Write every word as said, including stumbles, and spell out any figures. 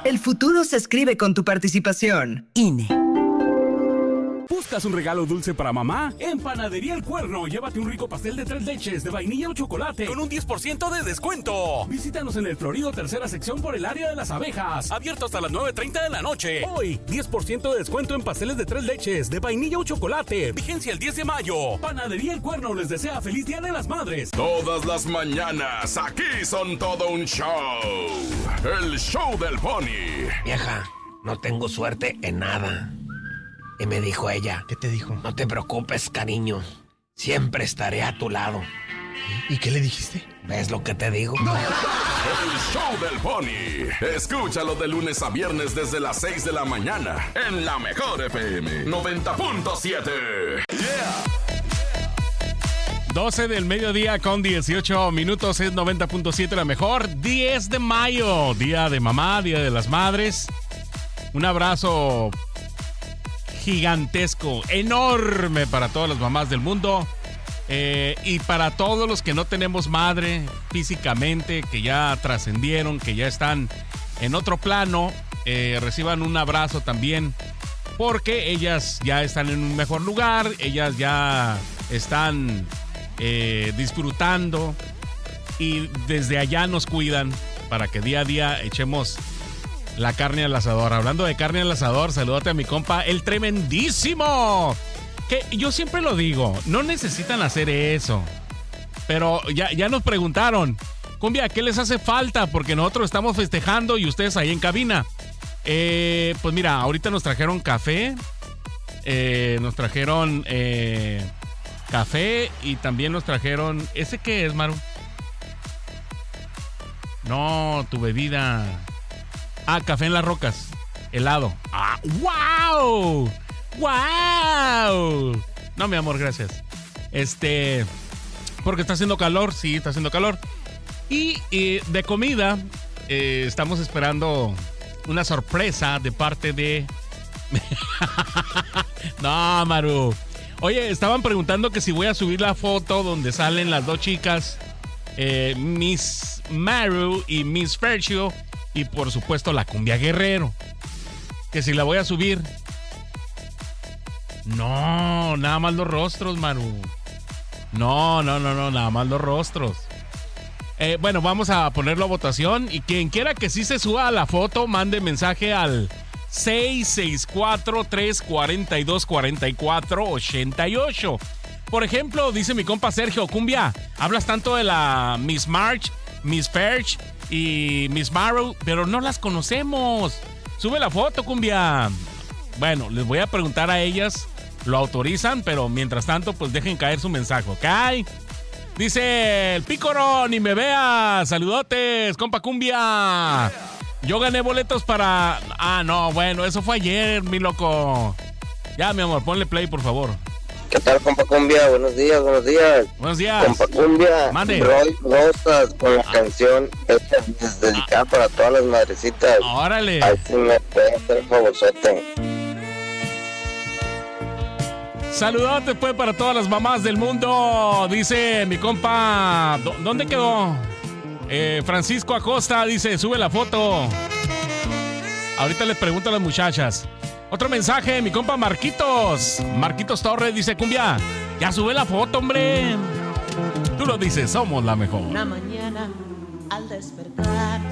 El futuro se escribe con tu participación. I N E. ¿Buscas un regalo dulce para mamá? En Panadería El Cuerno, llévate un rico pastel de tres leches de vainilla o chocolate con un diez por ciento de descuento. Visítanos en el Florido Tercera Sección por el área de las abejas. Abierto hasta las nueve treinta de la noche. Hoy, diez por ciento de descuento en pasteles de tres leches de vainilla o chocolate. Vigencia el diez de mayo. Panadería El Cuerno les desea feliz Día de las Madres. Todas las mañanas, aquí son todo un show. El show del Pony. Vieja, no tengo suerte en nada. Y me dijo ella. ¿Qué te dijo? No te preocupes, cariño. Siempre estaré a tu lado. ¿Y qué le dijiste? ¿Ves lo que te digo? No. El show del Pony. Escúchalo de lunes a viernes desde las seis de la mañana. En la mejor F M noventa punto siete. Yeah. doce del mediodía con dieciocho minutos. Es noventa punto siete la mejor. diez de mayo. Día de mamá, Día de las Madres. Un abrazo gigantesco, enorme para todas las mamás del mundo, eh, y para todos los que no tenemos madre físicamente, que ya trascendieron, que ya están en otro plano, eh, reciban un abrazo también, porque ellas ya están en un mejor lugar, ellas ya están eh, disfrutando y desde allá nos cuidan para que día a día echemos la carne al asador. Hablando de carne al asador, salúdate a mi compa, el tremendísimo. Que yo siempre lo digo, no necesitan hacer eso. Pero ya, ya nos preguntaron, cumbia, ¿qué les hace falta? Porque nosotros estamos festejando y ustedes ahí en cabina. Eh, pues mira, ahorita nos trajeron café. Eh, nos trajeron eh, café y también nos trajeron... ¿Ese qué es, Maru? No, tu bebida... Ah, café en las rocas. Helado. ¡Ah! ¡Wow! ¡Wow! No, mi amor, gracias. Este... Porque está haciendo calor. Sí, está haciendo calor. Y, y de comida, eh, estamos esperando una sorpresa de parte de... No, Maru. Oye, estaban preguntando que si voy a subir la foto donde salen las dos chicas, eh, Miss Maru y Miss Fercio. Y por supuesto la cumbia Guerrero. Que si la voy a subir. No, nada más los rostros, Maru. No, no, no, no, nada más los rostros. Eh, bueno, vamos a ponerlo a votación. Y quien quiera que sí se suba a la foto, mande mensaje al seis seis cuatro, tres cuatro dos, cuatro cuatro, ocho ocho. Por ejemplo, dice mi compa Sergio, cumbia, hablas tanto de la Miss March, Miss Ferch y Miss Maru, pero no las conocemos. Sube la foto, cumbia. Bueno, les voy a preguntar a ellas, lo autorizan, pero mientras tanto, pues dejen caer su mensaje, ¿ok? Dice el Pícoro, ni me veas. Saludotes, compa cumbia. Yo gané boletos para... Ah, no, bueno, eso fue ayer, mi loco. Ya, mi amor, ponle play, por favor. ¿Qué tal, compa cumbia? Buenos días, buenos días. Buenos días. Compa cumbia, mande. Roy Rosas con la ah. canción hecha dedicada ah. para todas las madrecitas. Órale. Ahí sí me puede hacer un favorzote. Saludotes, pues, para todas las mamás del mundo. Dice mi compa... ¿Dónde quedó? Eh, Francisco Acosta dice, sube la foto. Ahorita les pregunto a las muchachas. Otro mensaje, mi compa Marquitos. Marquitos Torres dice, cumbia, ya sube la foto, hombre. Tú lo dices, somos la mejor. Una mañana al despertar